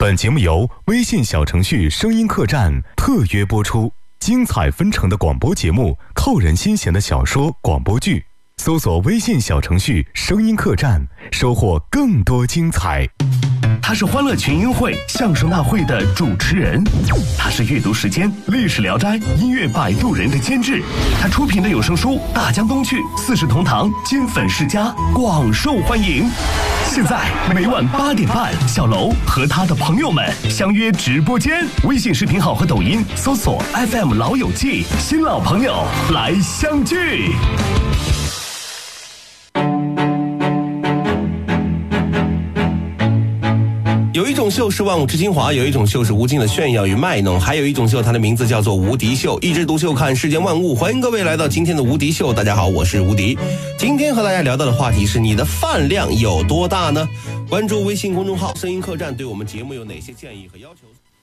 本节目由微信小程序声音客栈特约播出，精彩纷呈的广播节目，扣人心弦的小说广播剧，搜索微信小程序声音客栈，收获更多精彩。 他是欢乐群英会相声大会的主持人，他是阅读时间历史聊斋音乐摆渡人的监制，他出品的有声书《大江东去》四世同堂金粉世家广受欢迎。现在每晚8点半，小楼和他的朋友们相约直播间，微信视频号和抖音搜索 FM 老友记，新老朋友来相聚。 有一种秀是万物之精华，有一种秀是无尽的炫耀与卖弄，还有一种秀，它的名字叫做无敌秀。一枝独秀看世间万物，欢迎各位来到今天的无敌秀。大家好，我是无敌。今天和大家聊到的话题是：你的饭量有多大呢？关注微信公众号声音客栈，对我们节目有哪些建议和要求？